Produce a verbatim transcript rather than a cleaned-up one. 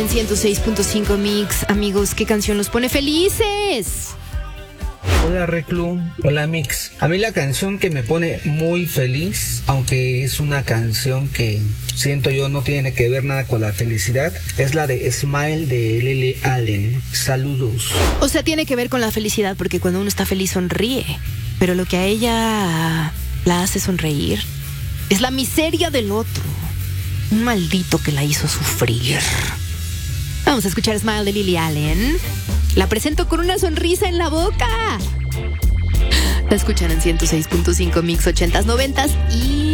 En ciento seis punto cinco Mix, amigos, ¿qué canción los pone felices? Hola Reclu, hola Mix. A mí la canción que me pone muy feliz, aunque es una canción que siento yo no tiene que ver nada con la felicidad, es la de Smile de Lily Allen. Saludos. O sea, tiene que ver con la felicidad, porque cuando uno está feliz sonríe, pero lo que a ella la hace sonreír es la miseria del otro, un maldito que la hizo sufrir. Vamos a escuchar Smile de Lily Allen. La presento con una sonrisa en la boca. La escuchan en ciento seis punto cinco Mix ochentas, noventas y